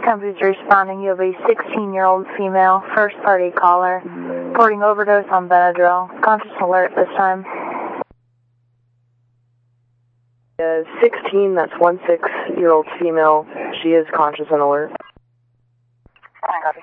Company's responding. You have a 16-year-old female, first party caller, reporting overdose on Benadryl. Conscious alert this time. 16, that's 16-year-old female. She is conscious and alert. Copy.